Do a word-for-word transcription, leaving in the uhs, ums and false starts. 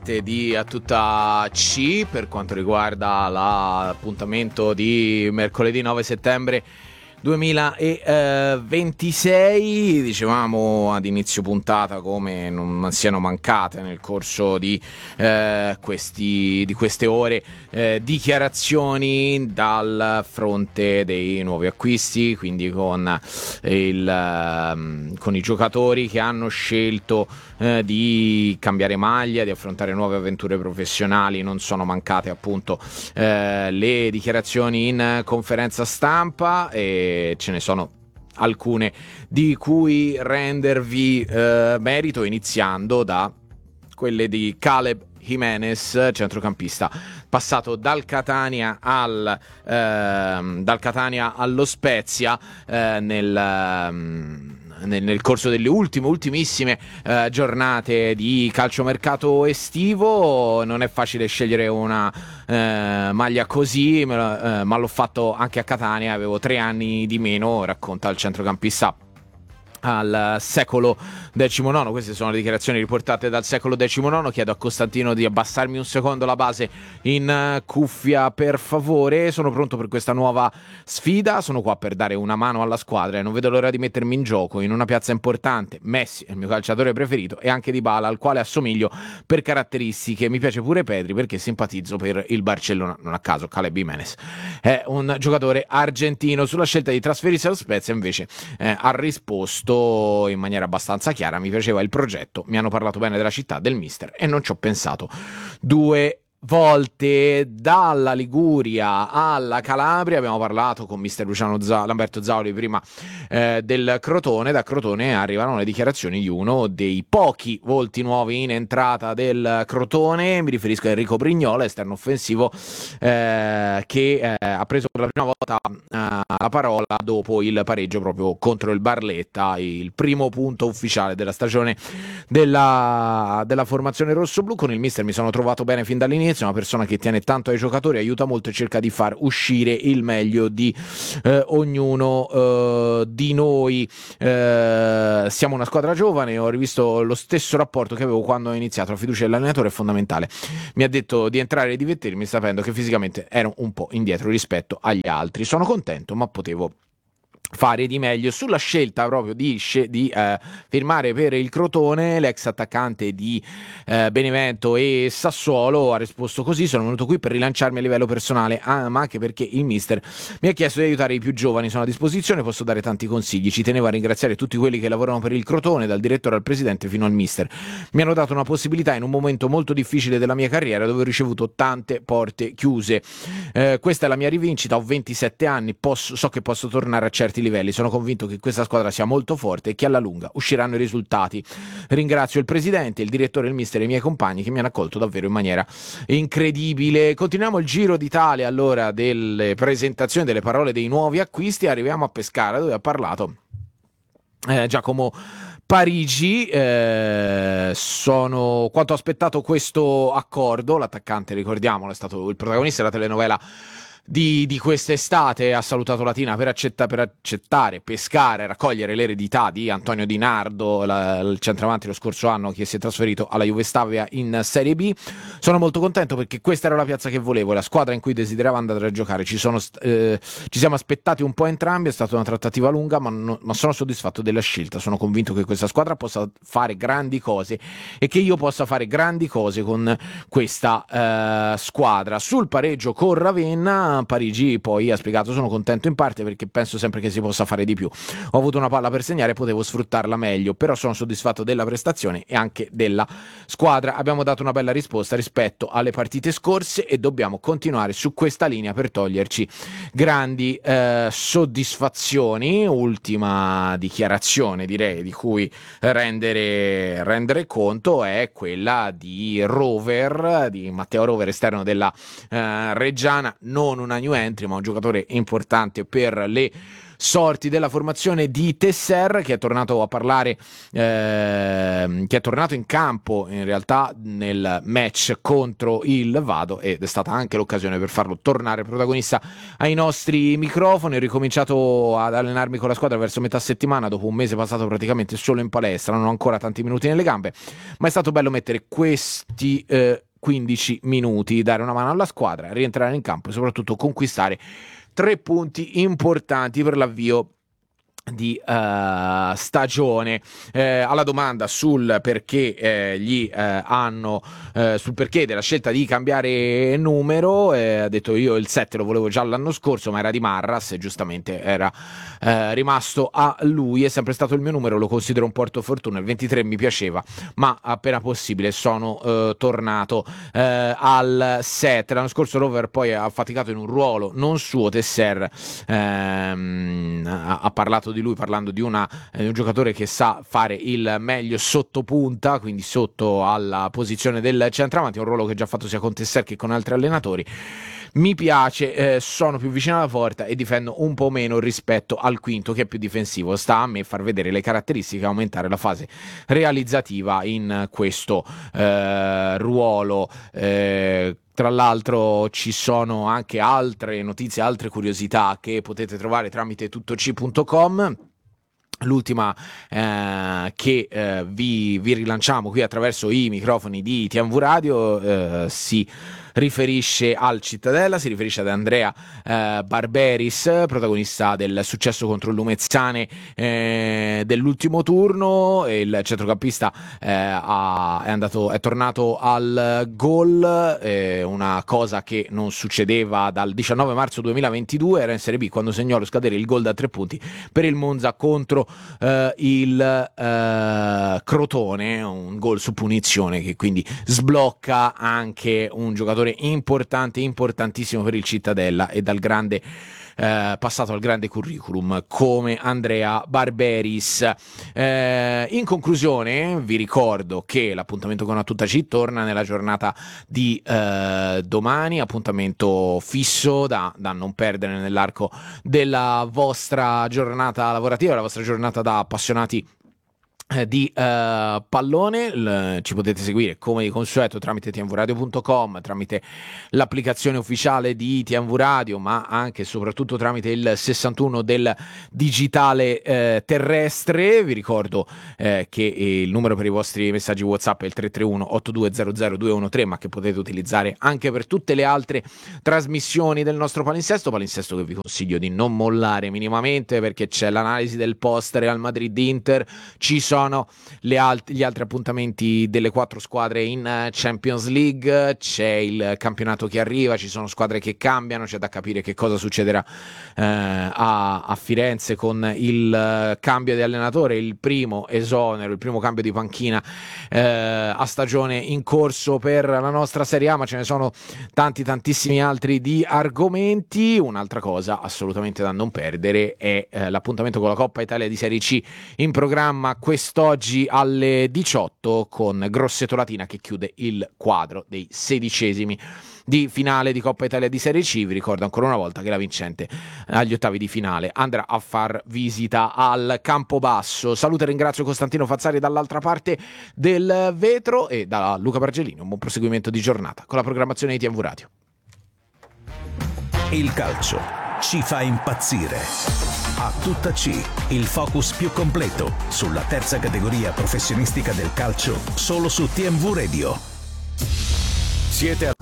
di a tutta C per quanto riguarda l'appuntamento di mercoledì nove settembre duemilaventisei. Dicevamo ad inizio puntata come non siano mancate nel corso di, eh, questi, di queste ore eh, dichiarazioni dal fronte dei nuovi acquisti, quindi con, il, eh, con i giocatori che hanno scelto eh, di cambiare maglia, di affrontare nuove avventure professionali. Non sono mancate appunto eh, le dichiarazioni in conferenza stampa e ce ne sono alcune di cui rendervi eh, merito, iniziando da quelle di Caleb Jimenez, centrocampista passato dal Catania al ehm, dal Catania allo Spezia eh, nel ehm, Nel, nel corso delle ultime, ultimissime eh, giornate di calciomercato estivo. Non è facile scegliere una eh, maglia così, ma, eh, ma l'ho fatto anche a Catania, avevo tre anni di meno, racconta il centrocampista al secolo diciannove. Queste sono le dichiarazioni riportate dal secolo diciannove. Chiedo a Costantino di abbassarmi un secondo la base in cuffia, per favore. Sono pronto per questa nuova sfida, sono qua per dare una mano alla squadra e non vedo l'ora di mettermi in gioco in una piazza importante. Messi è il mio calciatore preferito, e anche Dybala, al quale assomiglio per caratteristiche. Mi piace pure Pedri perché simpatizzo per il Barcellona. Non a caso Caleb Jimenez è un giocatore argentino. Sulla scelta di trasferirsi allo Spezia invece eh, ha risposto in maniera abbastanza chiara: mi piaceva il progetto, mi hanno parlato bene della città, del mister, e non ci ho pensato due volte. Dalla Liguria alla Calabria abbiamo parlato con mister Luciano Z- Lamberto Zauli prima eh, del Crotone. Da Crotone arrivano le dichiarazioni di uno dei pochi volti nuovi in entrata del Crotone. Mi riferisco a Enrico Brignola, esterno offensivo eh, che eh, ha preso per la prima volta eh, la parola dopo il pareggio proprio contro il Barletta, il primo punto ufficiale della stagione della, della formazione rossoblu. Con il mister mi sono trovato bene fin dall'inizio, è una persona che tiene tanto ai giocatori, aiuta molto e cerca di far uscire il meglio di eh, ognuno eh, di noi. Eh, siamo una squadra giovane, ho rivisto lo stesso rapporto che avevo quando ho iniziato. La fiducia dell'allenatore è fondamentale. Mi ha detto di entrare e divertirmi, sapendo che fisicamente ero un po' indietro rispetto agli altri. Sono contento, ma potevo fare di meglio. Sulla scelta proprio di, di eh, firmare per il Crotone, l'ex attaccante di eh, Benevento e Sassuolo ha risposto così: sono venuto qui per rilanciarmi a livello personale, ah, ma anche perché il mister mi ha chiesto di aiutare i più giovani, sono a disposizione, posso dare tanti consigli. Ci tenevo a ringraziare tutti quelli che lavorano per il Crotone, dal direttore al presidente fino al mister. Mi hanno dato una possibilità in un momento molto difficile della mia carriera, dove ho ricevuto tante porte chiuse. Eh, questa è la mia rivincita, ho ventisette anni, posso, so che posso tornare a certi livelli, sono convinto che questa squadra sia molto forte e che alla lunga usciranno i risultati. Ringrazio il presidente, il direttore, il mister e i miei compagni che mi hanno accolto davvero in maniera incredibile. Continuiamo il giro d'Italia allora delle presentazioni, delle parole dei nuovi acquisti. Arriviamo a Pescara, dove ha parlato eh, Giacomo Parigi. Eh, sono quanto aspettato questo accordo. L'attaccante, ricordiamolo, è stato il protagonista della telenovela di, di quest'estate. Ha salutato Latina per, accetta, per accettare, pescare, raccogliere l'eredità di Antonio Di Nardo, la, il centravanti lo scorso anno che si è trasferito alla Juve Stabia in Serie B. Sono molto contento perché questa era la piazza che volevo, la squadra in cui desideravo andare a giocare. Ci, sono, eh, ci siamo aspettati un po' entrambi, è stata una trattativa lunga, ma, no, ma sono soddisfatto della scelta. Sono convinto che questa squadra possa fare grandi cose e che io possa fare grandi cose con questa eh, squadra. Sul pareggio con Ravenna, Parigi poi ha spiegato: sono contento in parte perché penso sempre che si possa fare di più. Ho avuto una palla per segnare, potevo sfruttarla meglio, però sono soddisfatto della prestazione e anche della squadra. Abbiamo dato una bella risposta rispetto alle partite scorse e dobbiamo continuare su questa linea per toglierci grandi eh, soddisfazioni. Ultima dichiarazione, direi, di cui rendere, rendere conto è quella di Rover, di Matteo Rover, esterno della eh, Reggiana, non una new entry ma un giocatore importante per le sorti della formazione di Tesser, che è tornato a parlare, eh, che è tornato in campo in realtà nel match contro il Vado, ed è stata anche l'occasione per farlo tornare protagonista ai nostri microfoni. Ho ricominciato ad allenarmi con la squadra verso metà settimana, dopo un mese passato praticamente solo in palestra, non ho ancora tanti minuti nelle gambe, ma è stato bello mettere questi eh, quindici minuti, dare una mano alla squadra, rientrare in campo e soprattutto conquistare tre punti importanti per l'avvio di uh, stagione. Eh, alla domanda sul perché eh, gli eh, hanno eh, sul perché della scelta di cambiare numero, eh, ha detto: io il sette lo volevo già l'anno scorso, ma era di Marras e giustamente era eh, rimasto a lui. È sempre stato il mio numero, lo considero un portafortuna. Il ventitré mi piaceva, ma appena possibile sono eh, tornato eh, al sette. L'anno scorso Rover poi ha faticato in un ruolo non suo. Tesser ehm, ha, ha parlato di lui parlando di, una, di un giocatore che sa fare il meglio sotto punta, quindi sotto alla posizione del centravanti, un ruolo che ha già fatto sia con Tesser che con altri allenatori. Mi piace, eh, sono più vicino alla porta e difendo un po' meno rispetto al quinto, che è più difensivo. Sta a me far vedere le caratteristiche e aumentare la fase realizzativa in questo eh, ruolo. Eh, Tra l'altro ci sono anche altre notizie, altre curiosità che potete trovare tramite tuttoc punto com. L'ultima eh, che eh, vi, vi rilanciamo qui attraverso i microfoni di T M V Radio eh, si riferisce al Cittadella, si riferisce ad Andrea eh, Barberis, protagonista del successo contro il Lumezzane eh, dell'ultimo turno. Il centrocampista eh, ha, è, andato, è tornato al gol, eh, una cosa che non succedeva dal diciannove marzo duemilaventidue, era in Serie B quando segnò allo scadere il gol da tre punti per il Monza contro eh, il eh, Crotone, un gol su punizione che quindi sblocca anche un giocatore importante, importantissimo per il Cittadella e dal grande eh, passato al grande curriculum come Andrea Barberis. Eh, in conclusione vi ricordo che l'appuntamento con A Tutta C torna nella giornata di eh, domani, appuntamento fisso da, da non perdere nell'arco della vostra giornata lavorativa, la vostra giornata da appassionati di uh, pallone. L- ci potete seguire come di consueto tramite t m v radio punto com, tramite l'applicazione ufficiale di T M V Radio, ma anche e soprattutto tramite il sessantuno del digitale eh, terrestre. Vi ricordo eh, che il numero per i vostri messaggi WhatsApp è il tre tre uno otto due zero zero due uno tre, ma che potete utilizzare anche per tutte le altre trasmissioni del nostro palinsesto, palinsesto che vi consiglio di non mollare minimamente, perché c'è l'analisi del post Real Madrid-Inter, ci sono le alt- gli altri appuntamenti delle quattro squadre in Champions League, c'è il campionato che arriva, ci sono squadre che cambiano, c'è da capire che cosa succederà eh, a-, a Firenze con il cambio di allenatore, il primo esonero, il primo cambio di panchina eh, a stagione in corso per la nostra Serie A, ma ce ne sono tanti tantissimi altri di argomenti. Un'altra cosa assolutamente da non perdere è eh, l'appuntamento con la Coppa Italia di Serie C in programma questo Oggi alle diciotto con Grosseto Latina che chiude il quadro dei sedicesimi di finale di Coppa Italia di Serie C. Vi ricordo ancora una volta che la vincente agli ottavi di finale andrà a far visita al Campobasso. Saluto e ringrazio Costantino Fazzari dall'altra parte del vetro e da Luca Bargelini. Un buon proseguimento di giornata con la programmazione di T M V Radio. Il calcio ci fa impazzire. A Tutta C, il focus più completo sulla terza categoria professionistica del calcio, solo su T M V Radio. Siete a